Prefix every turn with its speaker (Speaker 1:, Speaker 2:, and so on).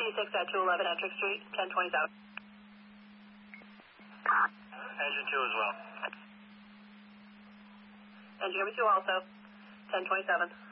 Speaker 1: G6 at 211 Ettrick Street, 1027.
Speaker 2: Engine 2 as well.
Speaker 1: Engine number 2 also, 1027.